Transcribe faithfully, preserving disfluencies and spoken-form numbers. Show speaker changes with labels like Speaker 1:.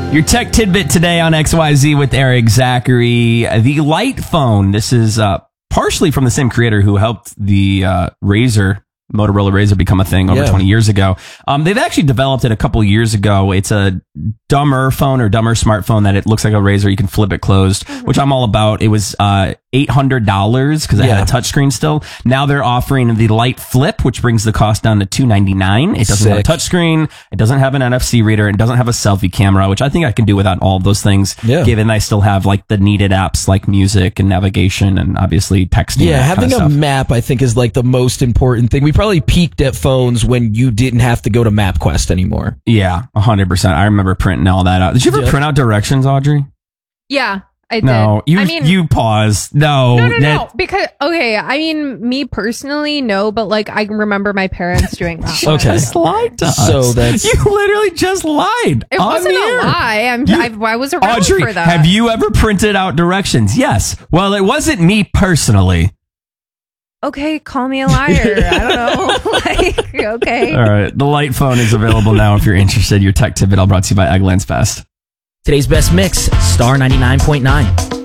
Speaker 1: Your tech tidbit today on X Y Z with Eric Zachary. The Light phone. This is uh, partially from the same creator who helped the uh, Razr, Motorola Razr, become a thing over
Speaker 2: Yeah.
Speaker 1: twenty years ago. Um, they've actually developed it a couple years ago. It's a dumber phone or dumber smartphone that it looks like a Razr. You can flip it closed, which I'm all about. It was uh, eight hundred dollars because it
Speaker 2: Yeah.
Speaker 1: had a touchscreen still. Now they're offering the Light Flip, which brings the cost down to two ninety-nine. It doesn't have a
Speaker 2: Sick.
Speaker 1: touchscreen. It doesn't have an N F C reader. It doesn't have a selfie camera, which I think I can do without all of those things.
Speaker 2: Yeah.
Speaker 1: Given I still have like the needed apps like music and navigation and obviously texting.
Speaker 2: Yeah,
Speaker 1: and that
Speaker 2: having
Speaker 1: kind
Speaker 2: a
Speaker 1: of stuff.
Speaker 2: map, I think, is like the most important thing. We probably peaked at phones when you didn't have to go to MapQuest anymore.
Speaker 1: Yeah, one hundred percent. I remember printing all that out. Did you ever
Speaker 2: Yeah.
Speaker 1: print out directions, Audrey?
Speaker 3: Yeah, I did.
Speaker 1: No, you
Speaker 3: I mean,
Speaker 1: you pause. No,
Speaker 3: no, no,
Speaker 1: that-
Speaker 3: no. Because okay, I mean, me personally, no, but like I remember my parents doing that.
Speaker 2: Okay.
Speaker 1: Just lied to us.
Speaker 2: So that's-
Speaker 1: you literally just lied.
Speaker 3: It
Speaker 1: on
Speaker 3: wasn't
Speaker 1: the
Speaker 3: a
Speaker 1: air.
Speaker 3: lie. I'm,
Speaker 1: You-
Speaker 3: I, I was around
Speaker 1: Audrey,
Speaker 3: for that.
Speaker 1: have you ever printed out directions? Yes. Well, it wasn't me personally.
Speaker 3: Okay, call me a liar. I don't know. like, okay.
Speaker 1: All right. The Light phone is available now if you're interested. Your tech tidbit all brought to you by Egglands Best.
Speaker 4: Today's best mix, Star ninety-nine point nine.